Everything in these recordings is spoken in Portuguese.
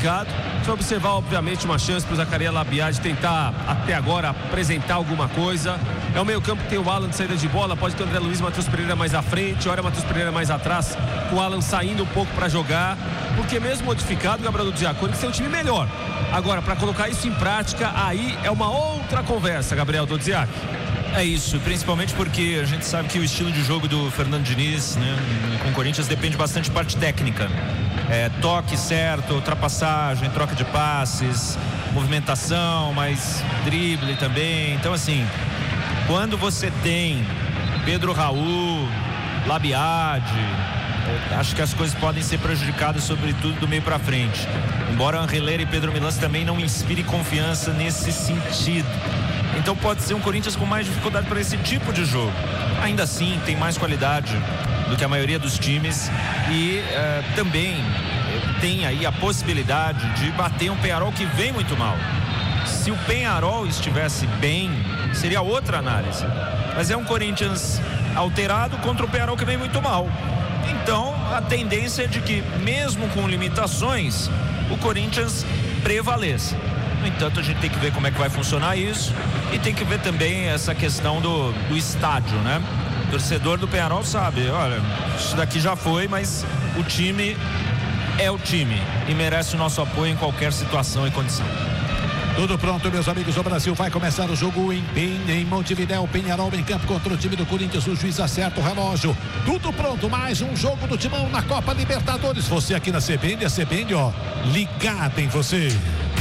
modificado. Você vai observar, obviamente, uma chance para o Zacarias Labiad tentar, até agora, apresentar alguma coisa. É o meio-campo que tem o Alan de saída de bola, pode ter o André Luiz e o Matheus Pereira mais à frente, olha o Matheus Pereira mais atrás, com o Alan saindo um pouco para jogar, porque mesmo modificado, Gabriel do Diacone, que tem um time melhor. Agora, para colocar isso em prática, aí é uma outra conversa, Gabriel do Diac. É isso, principalmente porque a gente sabe que o estilo de jogo do Fernando Diniz, né, com o Corinthians depende bastante de parte técnica. Toque certo, ultrapassagem, troca de passes, movimentação, mas drible também. Então, assim, quando você tem Pedro Raul, Labiad, acho que as coisas podem ser prejudicadas, sobretudo do meio para frente. Embora Angelera e Pedro Milans também não inspirem confiança nesse sentido. Então pode ser um Corinthians com mais dificuldade para esse tipo de jogo. Ainda assim, tem mais qualidade do que a maioria dos times e também tem aí a possibilidade de bater um Peñarol que vem muito mal. Se o Peñarol estivesse bem, seria outra análise. Mas é um Corinthians alterado contra o Peñarol que vem muito mal. Então, a tendência é de que, mesmo com limitações, o Corinthians prevaleça. No entanto, a gente tem que ver como é que vai funcionar isso e tem que ver também essa questão do estádio, né? O torcedor do Peñarol sabe, olha, isso daqui já foi, mas o time é o time e merece o nosso apoio em qualquer situação e condição. Tudo pronto, meus amigos, o Brasil vai começar o jogo em Montevidéu. Peñarol em campo contra o time do Corinthians, o juiz acerta o relógio. Tudo pronto, mais um jogo do Timão na Copa Libertadores. Você aqui na CBN, a CBN, ó, ligada em você.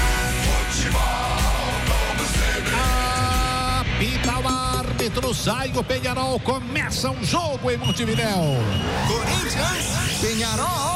Apita o árbitro, sai o Peñarol, começa um jogo em Montevidéu. Corinthians, Peñarol.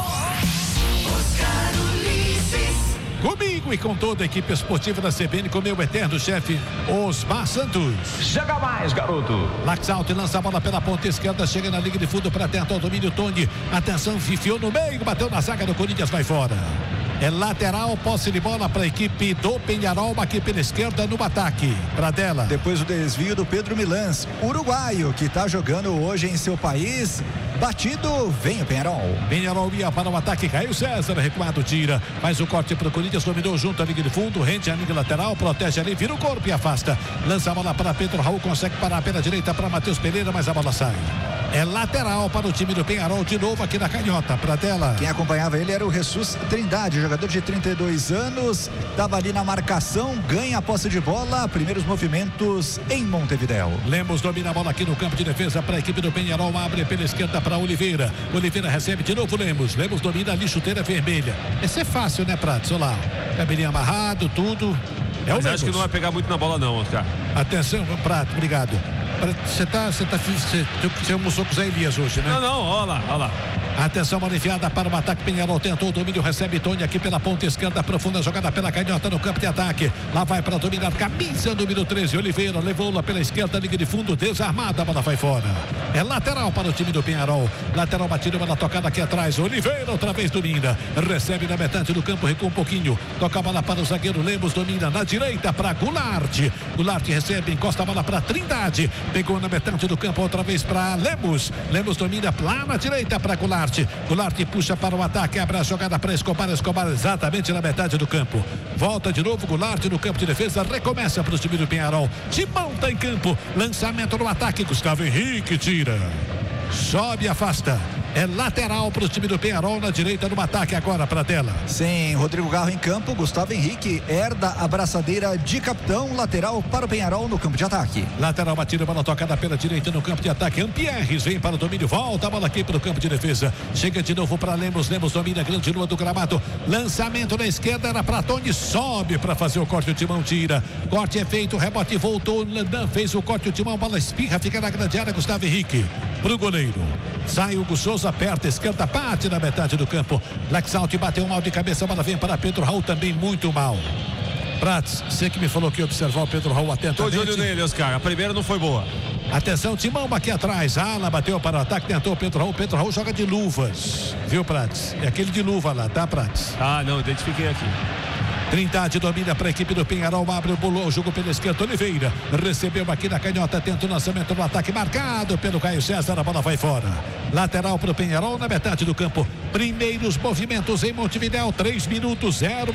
Comigo e com toda a equipe esportiva da CBN, com meu eterno chefe Osmar Santos. Chega mais, garoto. Laxalto lança a bola pela ponta esquerda, chega na linha de fundo para tentar o domínio. Tony, atenção, fifiou no meio, bateu na zaga do Corinthians, vai fora. É lateral, posse de bola para a equipe do Peñarol, aqui pela esquerda no ataque. Para dela. Depois o desvio do Pedro Milans, uruguaio, que está jogando hoje em seu país. Batido, vem o Peñarol. Peñarol ia para o ataque, Caio César, recuado, tira. Faz o corte para o Corinthians, dominou junto à linha de fundo, rende a linha lateral, protege ali, vira o corpo e afasta. Lança a bola para Pedro Raul, consegue parar pela direita para Matheus Pereira, mas a bola sai. É lateral para o time do Peñarol, de novo aqui na canhota, para dela. Quem acompanhava ele era o Jesus Trindade, jogador de 32 anos, estava ali na marcação, ganha a posse de bola, primeiros movimentos em Montevidéu. Lemos domina a bola aqui no campo de defesa para a equipe do Peñarol, abre pela esquerda para Oliveira. Oliveira recebe de novo Lemos domina ali, chuteira vermelha. Esse é fácil, né, Pratos? Olha lá, cabelinho amarrado, tudo. Mas acho que não vai pegar muito na bola não, Oscar. Atenção, Prato, obrigado. Você almoçou com o Zé Elias hoje, né? Não, olha lá. Atenção, bola enfiada para o ataque. Peñarol tentou o domínio, recebe Tony aqui pela ponta esquerda, profunda jogada pela canhota no campo de ataque. Lá vai para dominar, camisa número 13, Oliveira, levou-la pela esquerda, liga de fundo, desarmada, a bola vai fora. É lateral para o time do Peñarol. Lateral batido, bola tocada aqui atrás. Oliveira outra vez domina, recebe na metade do campo, recua um pouquinho, toca a bola para o zagueiro Lemos, domina na direita para Goulart. Goulart recebe, encosta a bola para Trindade, pegou na metade do campo outra vez para Lemos domina lá na direita para Goulart. Goulart puxa para o ataque, abre a jogada para Escobar exatamente na metade do campo. Volta de novo Goulart no campo de defesa, recomeça para o time do Peñarol. Timão tá em campo, lançamento no ataque, Gustavo Henrique tira. Sobe e afasta. É lateral para o time do Peñarol na direita no ataque agora para a tela. Sem Rodrigo Garro em campo, Gustavo Henrique herda a braçadeira de capitão, lateral para o Peñarol no campo de ataque. Lateral batida, bola tocada pela direita no campo de ataque. Ampierres vem para o domínio, volta a bola aqui para o campo de defesa. Chega de novo para Lemos domina a grande lua do gramado. Lançamento na esquerda, era para Tony, sobe para fazer o corte, o Timão tira. Corte é feito, rebote voltou, Landan fez o corte, o Timão, bola espirra, fica na grande área, Gustavo Henrique pro goleiro. Sai Hugo Souza, aperta, esquerda, bate na metade do campo. Laxalt bateu mal de cabeça, a bola vem para Pedro Raul, também muito mal. Prats, você que me falou que ia observar o Pedro Raul atentamente. Tô de olho nele, Oscar, a primeira não foi boa. Atenção, Timão aqui atrás, Ala bateu para o ataque, tentou o Pedro Raul joga de luvas, viu, Prats? É aquele de luva lá, tá, Prats? Ah, não, identifiquei aqui. Trindade domina para a equipe do Peñarol, abre o jogo pela esquerda, Oliveira recebeu aqui na canhota, tenta o lançamento no ataque, marcado pelo Caio César, a bola vai fora. Lateral para o Peñarol na metade do campo. Primeiros movimentos em Montevidéu, 3 minutos, 0.